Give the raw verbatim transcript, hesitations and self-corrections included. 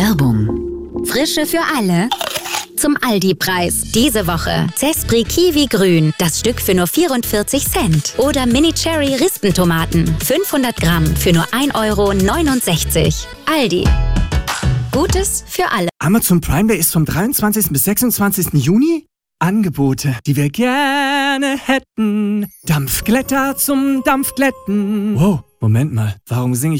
Werbung. Frische für alle. Zum Aldi-Preis. Diese Woche Zespri Kiwi Grün. Das Stück für nur vierundvierzig Cent. Oder Mini Cherry Rispentomaten. fünfhundert Gramm für nur ein Euro neunundsechzig. Aldi. Gutes für alle. Amazon Prime Day ist vom dreiundzwanzigsten bis sechsundzwanzigsten Juni. Angebote, die wir gerne hätten. Dampfglätter zum Dampfglätten. Wow, Moment mal. Warum singe ich